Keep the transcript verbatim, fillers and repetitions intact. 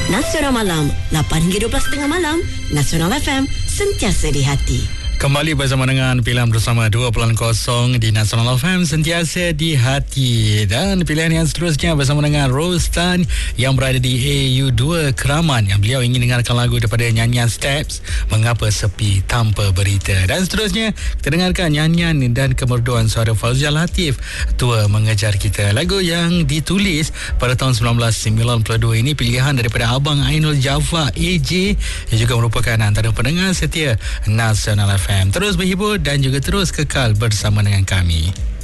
Nasional Malam, lapan hingga dua belas tiga puluh malam. Nasional F M, sentiasa di hati. Kembali bersama dengan pilihan bersama dua kosong di Nasional F M, sentiasa di hati. Dan pilihan yang seterusnya bersama dengan Rostan yang berada di A U dua Keraman, yang beliau ingin dengarkan lagu daripada nyanyian Steps, Mengapa Sepi Tanpa Berita. Dan seterusnya kita dengarkan nyanyian dan kemerduan suara Fauzia Latif, Tua Mengejar Kita. Lagu yang ditulis pada tahun sembilan belas sembilan puluh dua ini pilihan daripada Abang Ainul Jafar A J, yang juga merupakan antara pendengar setia Nasional F M. Terus berhibur dan juga terus kekal bersama dengan kami.